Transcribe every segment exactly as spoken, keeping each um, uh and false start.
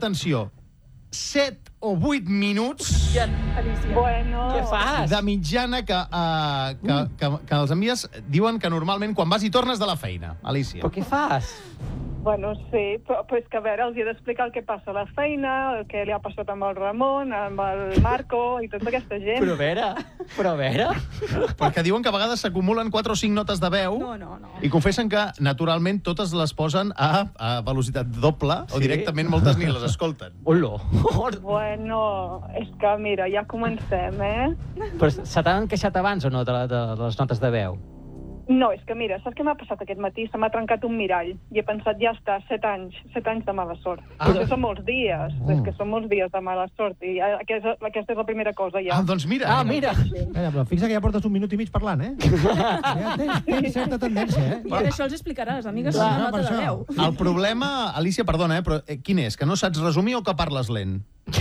atenció, set o vuit minuts Bueno... Què fas? de mitjana que, uh, que, que, que els envies diuen que normalment quan vas i tornes de la feina, Alicia. Però què fas? Bueno, sí, però, però és que a veure, els he d'explicar el que passa a la feina, el que li ha passat amb el Ramon, amb el Marco i tota aquesta gent. Però a veure, però a veure... Perquè diuen que a vegades s'acumulen quatre o cinc notes de veu No, no, no. i confessen que, naturalment, totes les posen a, a velocitat doble o Sí? directament moltes ni les escolten. Olo! Bueno, és que mira, ja comencem, eh? Però se t'han queixat abans o no de, la, de les notes de veu? No, és que mira, saps què m'ha passat aquest matí? Se m'ha trencat un mirall i he pensat, ja està, set anys, set anys de mala sort. Ah. Però això són molts dies, és que són molts dies de mala sort i aquesta, aquesta és la primera cosa ja. Ah, doncs mira. Ah, mira! Mira, però fixa que ja portes un minut i mig parlant, eh? Ja tens, tens certa tendència, eh? I ara això els explicarà a les amigues Clar, una per nota de això. veu. El problema, Alicia, perdona, eh, però eh, quin és? Que no saps resumir o que parles lent?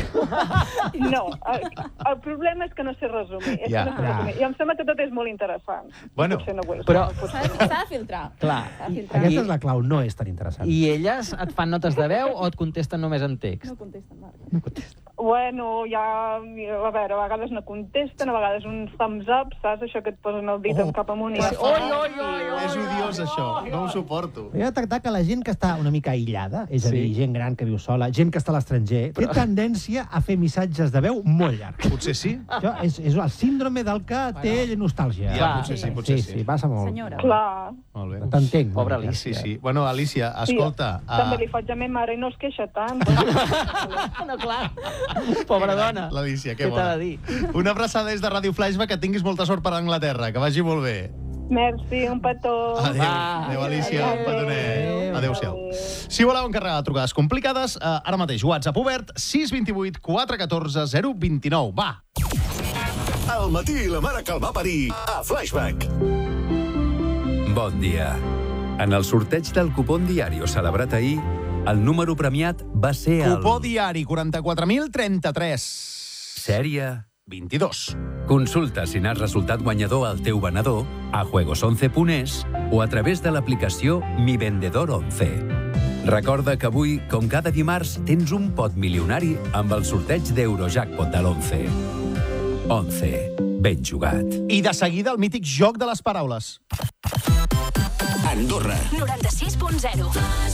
No, el, el problema és que no sé resumir. És Ja. que no sé resumir. I em sembla que tot és molt interessant. Bueno, Potser no ho és. però- potser S'ha no. de, s'ha de filtrar. Clar. S'ha de filtrar. Aquesta és la clau, no és tan interessant. I elles et fan notes de veu o et contesten només en text? No contesten, Marc. No contesten. Bueno, ja... A veure, a vegades no contesten, a vegades un thumbs up, saps? Això que et posen el dit Oh. cap amunt i... Oi, oi, oi, oi. És odiós, això. No ho suporto. He detectat que la gent que està una mica aïllada, és a Sí. dir, gent gran que viu sola, gent que està a l'estranger, té tendència a fer missatges de veu molt llargs. Potser sí? Això és, és el síndrome del que té nostàlgia. Ja, Clar. potser sí, potser Sí, sí. sí, passa molt. Senyora. Clar. Molt bé. T'entenc. Pobra una mica. Sí, sí. Bueno, Alicia, Sí, escolta... també uh, li faig a ma mare i no es queixa tant. No, clar. Pobra dona. L'Alicia, que Què t'ha bona. de dir? Una abraçada des de Ràdio Flashback, que tinguis molta sort per Anglaterra, que vagi molt bé. Merci, un petó. Adéu, Va. adéu, Alicia, un Adéu. petonet. Adéu-siau. Si voleu encarregar trucades complicades, eh, ara mateix WhatsApp obert, sis dos vuit quatre un quatre zero dos nou. Va! Al matí la mare que el va parir a Flashback. Bon dia. En el sorteig del cupón diari celebrat ahir, el número premiat va ser el... Cupó diari quaranta-quatre mil trenta-tres. Sèrie... vint-i-dos. Consulta si n'has resultat guanyador al teu venedor a juegos once punt es o a través de l'aplicació Mi Vendedor once. Recorda que avui, com cada dimarts, tens un pot milionari amb el sorteig d'Eurojackpot de l'once. once. Ben jugat. I de seguida el mític joc de les paraules. Andorra. noranta-sis punt zero.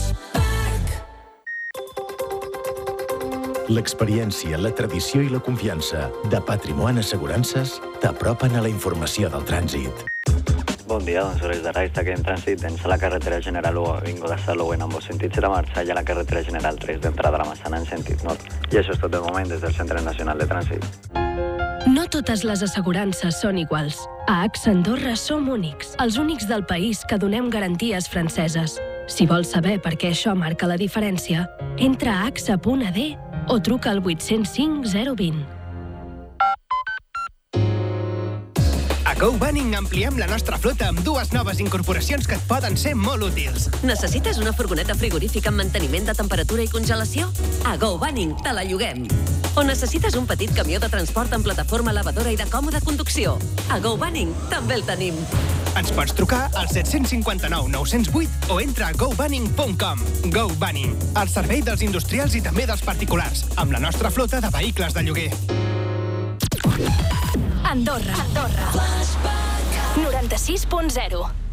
L'experiència, la tradició i la confiança de Patrimoni Assegurances t'apropen a la informació del trànsit. Bon dia, doncs hores de Rais, aquí en trànsit, tens a la carretera General u, Avinguda Salou en ambos sentits de marxa, i a la carretera General tres d'entrada a la Massana en sentit nord. I això és tot de moment des del Centre Nacional de Trànsit. No totes les assegurances són iguals. A AXA Andorra som únics, els únics del país que donem garanties franceses. Si vols saber per què això marca la diferència, entra a axa punt a de o truca al vuit zero cinc zero vint. A GoBunning ampliem la nostra flota amb dues noves incorporacions que et poden ser molt útils. Necessites una furgoneta frigorífica amb manteniment de temperatura i congelació? A GoBunning te la lloguem. O necessites un petit camió de transport amb plataforma elevadora i de còmoda conducció? A GoBunning també el tenim. Ens pots trucar al set cinc nou nou zero vuit o entra a go bunning punt com. GoBunning, el servei dels industrials i també dels particulars, amb la nostra flota de vehicles de lloguer. Andorra. Andorra. noranta-sis punt zero.